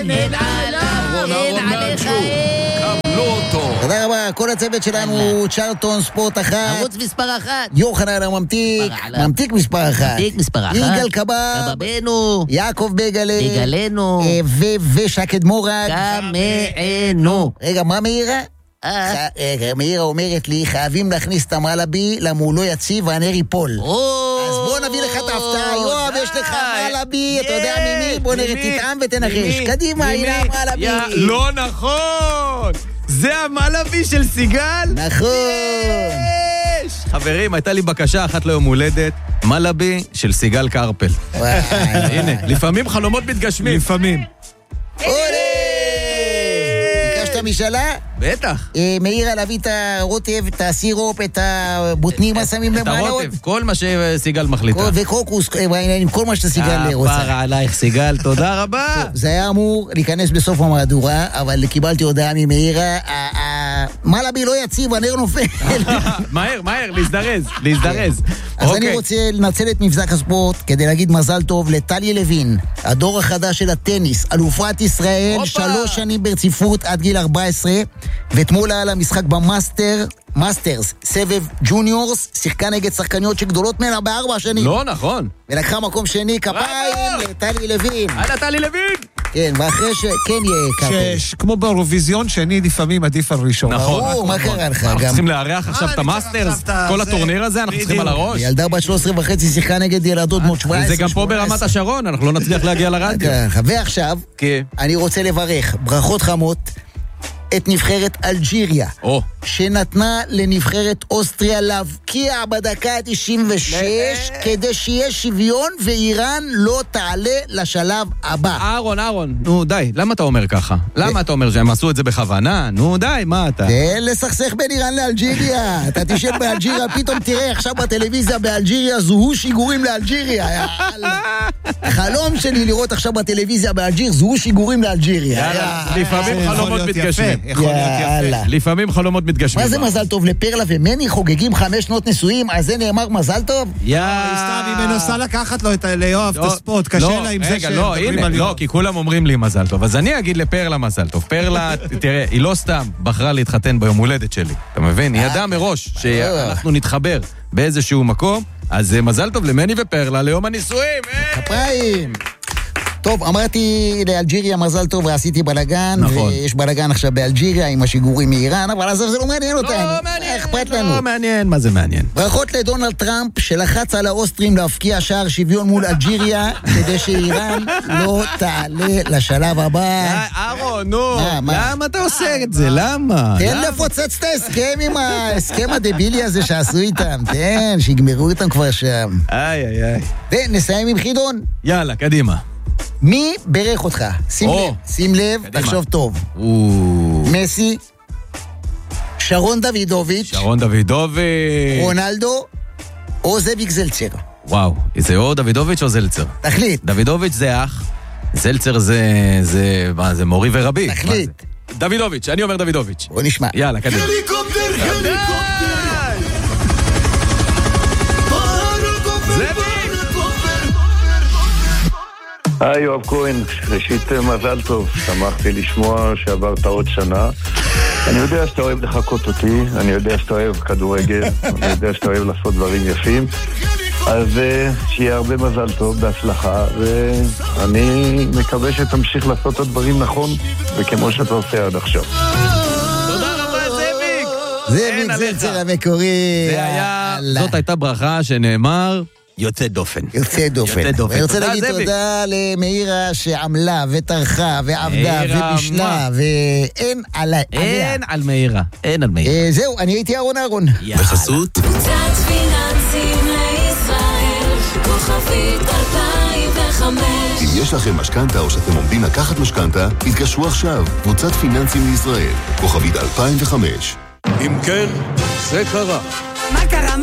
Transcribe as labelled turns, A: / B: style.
A: אין עליו, אין עליך,
B: קבלו אותו.
C: תודה רבה, כל הצוות שלנו, צ'רלטון ספורט 1,
A: ערוץ מספר 1,
C: יוחנן הממתיק, ממתיק מספר 1,
A: ממתיק מספר 1,
C: יגאל קבב,
A: קבבנו,
C: יעקב בגלה,
A: בגלנו,
C: ושקד מורג,
A: קמענו.
C: רגע, מה מאירה? מאירה אומרת לי, חייבים להכניס את המלאבי, למה הוא לא יציב והנר ייפול. אז בוא נביא לך את ההפתעה, יואב, יש לך מלאבי, אתה יודע ממי? בוא נראה, תטעם ותנחש. קדימה, הנה המלאבי.
B: לא נכון! זה המלאבי של סיגל?
C: נכון.
B: חברים, הייתה לי בקשה אחת ליום הולדת, מלאבי של סיגל קרפל. הנה, לפעמים חלומות מתגשמים. לפעמים.
C: ביקשת משאלה?
B: בטח.
C: מאירה להביא את הרוטב, את הסירופ, את הבוטנים השמים למעלה.
B: את הרוטב, כל מה שסיגל מחליטה.
C: וקוקוס, כל מה שסיגל רוצה.
B: פרה עלייך סיגל, תודה רבה.
C: זה היה אמור להיכנס בסוף המהדורה, אבל קיבלתי הודעה ממאירה, מלאבי לא יציב, הנר נופל.
B: מהר, להזדרז.
C: אז אני רוצה לנצל את מבזק הספורט כדי להגיד מזל טוב לטלי לוין, הדור החדש של הטניס, אלופת ישראל, 3 שנים ברציפות עד גיל 14, ואתמול היה לה משחק מאסטרס, סבב ג'וניורס, שיחקה נגד שחקניות שגדולות ממנה ב4 שנים.
B: לא נכון.
C: ולקחה מקום שני, כפיים לטלי לוין.
B: הלאה טלי לוין.
C: כן, ואחרי שכן יהיה קאפל.
D: כמו באירוויזיון, שני לפעמים עדיף על ראשון.
B: נכון.
C: מה קרה לך?
B: אנחנו צריכים לארח עכשיו את המאסטרס, כל הטורניר הזה, אנחנו צריכים על הראש.
C: ילדה בת 13.5 שיחקה נגד ילדות בנות 17.
B: זה גם פה ברמת השרון, אנחנו לא נצליח להגיע לרדיו.
C: ועכשיו, אני רוצה לברך, ברכות חמות, את נבחרת אלג'יריה, שנתנה לנבחרת אוסטריה להבקיע בדקה 96 כדי שיהיה שוויון ואיראן לא תעלה לשלב הבא.
B: אהרון, נו די, למה אתה אומר ככה? למה אתה אומר שהם עשו את זה בכוונה? נו די, מה אתה?
C: זה לסכסך בין איראן לאלג'יריה. אתה תשב באלג'יריה, פתאום תראה עכשיו בטלוויזיה באלג'יריה זוהו שיגורים לאלג'יריה. החלום שלי לראות עכשיו בטלוויזיה באלג'יר זוהו שיגורים לאלג'יריה.
B: לפעמים חלומות מתגשמים. לפעמים חלומות מתגשמים.
C: מה זה מזל טוב? לפרלה ומני חוגגים 5 שנות נישואים, אז זה נאמר מזל טוב?
D: סתם, היא מנסה לקחת לו ליואב את הספורט, קשה לה עם זה שמדברים על יואב.
B: לא, כי כולם אומרים לי מזל טוב, אז אני אגיד לפרלה מזל טוב. פרלה, תראה, היא לא סתם בחרה להתחתן ביום הולדת שלי, אתה מבין? היא ידעה מראש שאנחנו נתחבר באיזשהו מקום, אז מזל טוב למני ופרלה ליום הנישואים.
C: כפיים! טוב, אמרתי לאלג'יריה מזל טוב ועשיתי בלגן, ויש בלגן עכשיו באלג'יריה עם השיגורים מאיראן, אבל אז זה לא מעניין אותנו.
B: לא מעניין.
C: אכפת לנו.
B: לא מעניין, מה זה מעניין?
C: ברכות לדונלד טראמפ שלחץ על האוסטרים להפקיע שער שוויון מול אלג'יריה, כדי שאיראן לא תעלה לשלב הבא.
B: אהרון, נו, למה אתה עושה את זה? למה?
C: תן לפוצץ את ההסכם עם ההסכם הדבילי הזה שעשו איתם, תן, שיגמרו איתם כבר שם.
B: איי.
C: ונסיים עם חידון.
B: יאללה, קדימה.
C: מי ברך אותך? שים לב, תחשוב טוב. מסי, שרון דוידוביץ', רונלדו, או זאביק זלצר.
B: וואו, זה או דוידוביץ' או זלצר?
C: תחליט.
B: דוידוביץ' זה אח, זלצר זה מורי ורבי.
C: תחליט.
B: דוידוביץ', אני אומר דוידוביץ'.
C: בוא נשמע.
B: יאללה, קדימה.
E: הליקופטר.
F: היי יואב כהן, ראשית מזל טוב, שמחתי לשמוע שעברת עוד שנה. אני יודע שאתה אוהב לחכות אותי, אני יודע שאתה אוהב כדורגל, אני יודע שאתה אוהב לעשות דברים יפים, אז שיהיה הרבה מזל טוב, בהצלחה, ואני מקווה שתמשיך לעשות את הדברים נכון וכמו שאתה עושה עד עכשיו.
B: תודה רבה זאביק
C: זלצר המקורי.
B: זאת הייתה ברכה שנאמר יוצא דופן.
C: אני רוצה להגיד תודה למאירה שעמלה וטרחה ועבדה ובישלה ואין עליה.
B: אין על מאירה.
C: זהו, אני הייתי אהרון.
G: בחסות
H: קבוצת פיננסים לישראל, כוכבית 2005.
G: אם יש לכם משכנתה או שאתם עומדים לקחת משכנתה, התקשרו עכשיו. קבוצת פיננסים לישראל, כוכבית 2005.
E: אם כן, זה קרה.
H: מה קרה?